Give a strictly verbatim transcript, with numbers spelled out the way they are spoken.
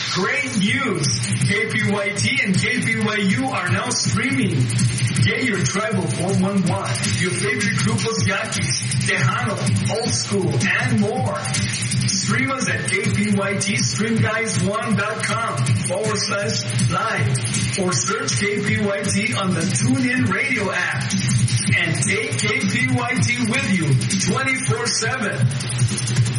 Great news! K P Y T and K P Y U are now streaming. Get your Tribal four one one, your favorite Grupos Yaquis, Tejano, Old School, and more. Stream us at K P Y T stream guys one dot com forward slash live or search K P Y T on the TuneIn Radio app. And take K P Y T with you twenty-four seven.